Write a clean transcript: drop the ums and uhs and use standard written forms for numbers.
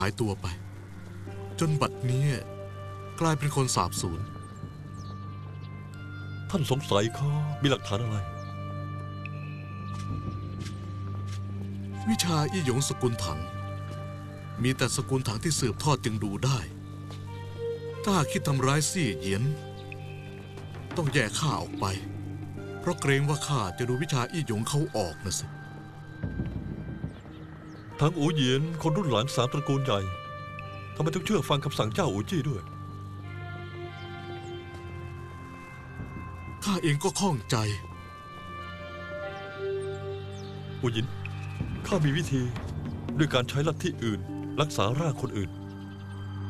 หายตัวไปจนบัดนี้กลายเป็นคนสาบสูญท่านสงสัยเขามีหลักฐานอะไรวิชาอี้หยงสกุลถังมีแต่สกุลถังที่สืบทอดจึงดูได้ถ้าคิดทำร้ายซี่เหยียนต้องแยกข้าออกไปเพราะเกรงว่าข้าจะดูวิชาอี้หยงเขาออกนะสิทางอูเหยียนคนรุ่นหลาน3 ตระกูลใหญ่ทำไมต้องเชื่อฟังคำสั่งเจ้าอูจี้ด้วยข้าเองก็ข้องใจอูหยินข้ามีวิธีด้วยการใช้ลัทธิอื่นรักษาร่างคนอื่น